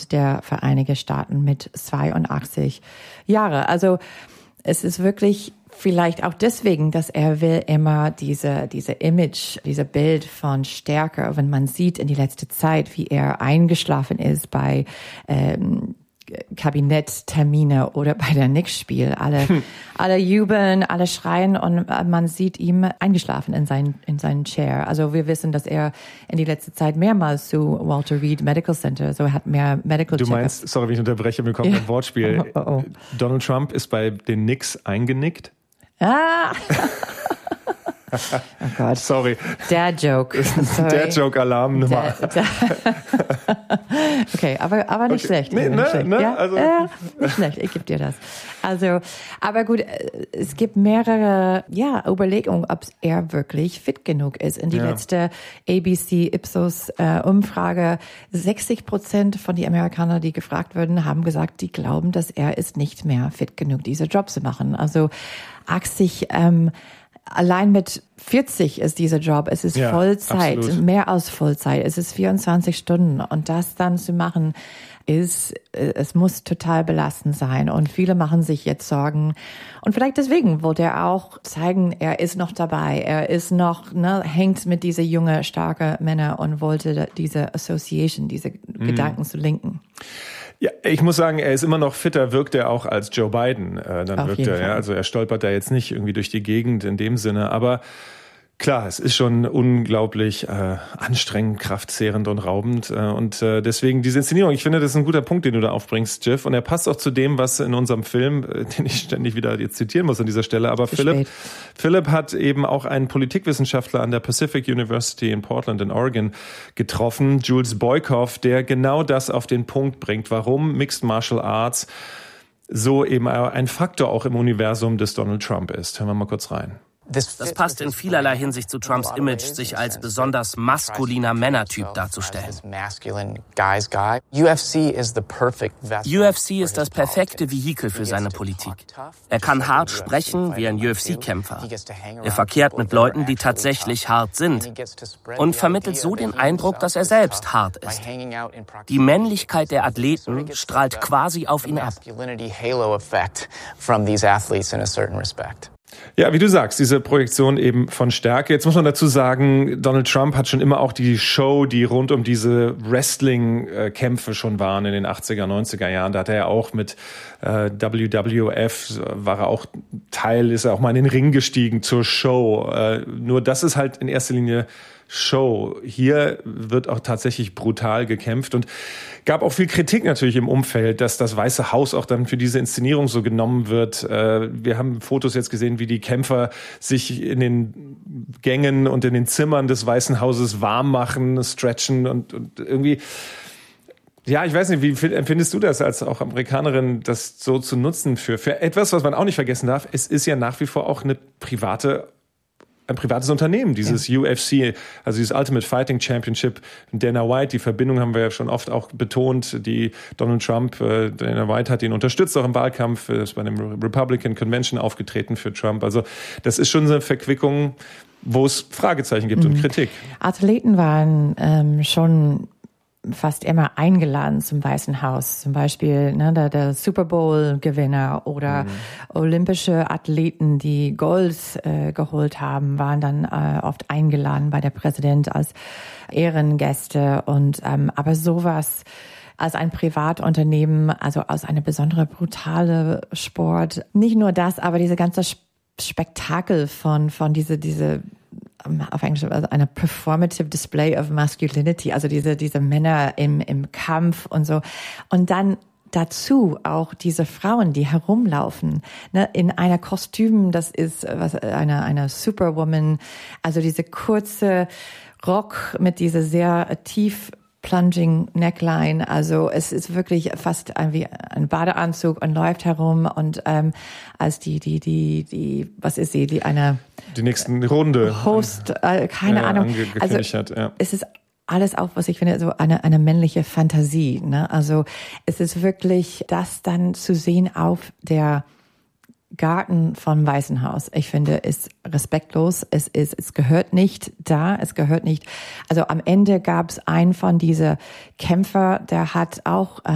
Präsident der Vereinigten Staaten mit 82 Jahren. Also es ist wirklich vielleicht auch deswegen, dass er will immer diese Image, diese Bild von Stärke, wenn man sieht in die letzte Zeit, wie er eingeschlafen ist bei Kabinetttermine oder bei der Knicks-Spiel. Alle jubeln, alle schreien und man sieht ihm eingeschlafen in seinen Chair. Also wir wissen, dass er in die letzte Zeit mehrmals zu Walter Reed Medical Center, so er hat mehr Medical Checkups. Du meinst, sorry, wenn ich unterbreche, mir kommt ein Wortspiel. Oh. Donald Trump ist bei den Knicks eingenickt? Ah! Oh Gott. Sorry. Dad-Joke. Dad-Joke-Alarm Nummer. Okay, aber nicht schlecht. Nee, nicht schlecht. Ne? Ja? Also. Nicht schlecht, ich gebe dir das. Also, aber gut, es gibt mehrere Überlegungen, ob er wirklich fit genug ist. In die letzte ABC Ipsos Umfrage, 60% von den Amerikanern, die gefragt wurden, haben gesagt, die glauben, dass er ist nicht mehr fit genug, diese Job zu machen. Also 80 allein mit 40 ist dieser Job, es ist Vollzeit, absolut. Mehr als Vollzeit, es ist 24 Stunden und das dann zu machen, es muss total belastend sein und viele machen sich jetzt Sorgen und vielleicht deswegen wollte er auch zeigen, er ist noch dabei, er ist noch, hängt mit diese junge, starke Männer und wollte diese Association, diese Gedanken zu linken. Ja, ich muss sagen, er ist immer noch fitter, wirkt er auch als Joe Biden. Also er stolpert da jetzt nicht irgendwie durch die Gegend in dem Sinne, aber klar, es ist schon unglaublich anstrengend, kraftzehrend und raubend und deswegen diese Inszenierung, ich finde, das ist ein guter Punkt, den du da aufbringst, Jeff, und er passt auch zu dem, was in unserem Film, den ich ständig wieder jetzt zitieren muss an dieser Stelle, aber Philipp hat eben auch einen Politikwissenschaftler an der Pacific University in Portland in Oregon getroffen, Jules Boykoff, der genau das auf den Punkt bringt, warum Mixed Martial Arts so eben ein Faktor auch im Universum des Donald Trump ist. Hören wir mal kurz rein. Das passt in vielerlei Hinsicht zu Trumps Image, sich als besonders maskuliner Männertyp darzustellen. UFC ist das perfekte Vehikel für seine Politik. Er kann hart sprechen wie ein UFC-Kämpfer. Er verkehrt mit Leuten, die tatsächlich hart sind und vermittelt so den Eindruck, dass er selbst hart ist. Die Männlichkeit der Athleten strahlt quasi auf ihn ab. Ja, wie du sagst, diese Projektion eben von Stärke. Jetzt muss man dazu sagen, Donald Trump hat schon immer auch die Show, die rund um diese Wrestling-Kämpfe schon waren in den 80er, 90er Jahren. Da hat er ja auch mit WWF, war er auch Teil, ist er auch mal in den Ring gestiegen zur Show. Nur das ist halt in erster Linie Show. Hier wird auch tatsächlich brutal gekämpft und gab auch viel Kritik natürlich im Umfeld, dass das Weiße Haus auch dann für diese Inszenierung so genommen wird. Wir haben Fotos jetzt gesehen, wie die Kämpfer sich in den Gängen und in den Zimmern des Weißen Hauses warm machen, stretchen und irgendwie. Ja, ich weiß nicht, wie empfindest du das als auch Amerikanerin, das so zu nutzen für etwas, was man auch nicht vergessen darf? Es ist ja nach wie vor auch ein privates Unternehmen, dieses UFC, also dieses Ultimate Fighting Championship. Dana White, die Verbindung haben wir ja schon oft auch betont, die Donald Trump, Dana White hat ihn unterstützt, auch im Wahlkampf, ist bei dem Republican Convention aufgetreten für Trump. Also das ist schon eine Verquickung, wo es Fragezeichen gibt und Kritik. Athleten waren schon fast immer eingeladen zum Weißen Haus. Zum Beispiel der Super Bowl-Gewinner oder olympische Athleten, die Gold geholt haben, waren dann oft eingeladen bei der Präsident als Ehrengäste. Und aber sowas als ein Privatunternehmen, also als eine besondere brutale Sport. Nicht nur das, aber diese ganze Spektakel von diese auf Englisch, also eine performative display of masculinity, also diese Männer im Kampf und so. Und dann dazu auch diese Frauen, die herumlaufen, in einer Kostüm, das ist eine Superwoman, also diese kurze Rock mit dieser sehr tief plunging Neckline, also es ist wirklich fast wie ein Badeanzug und läuft herum und als die was ist sie, die nächsten Runde Host, keine Ahnung, also es ist alles auch, was ich finde, so eine männliche Fantasie, ne? Also es ist wirklich das dann zu sehen auf der Garten vom Weißen Haus. Ich finde, ist respektlos. Es gehört nicht da. Es gehört nicht. Also am Ende gab es einen von diese Kämpfer, der hat auch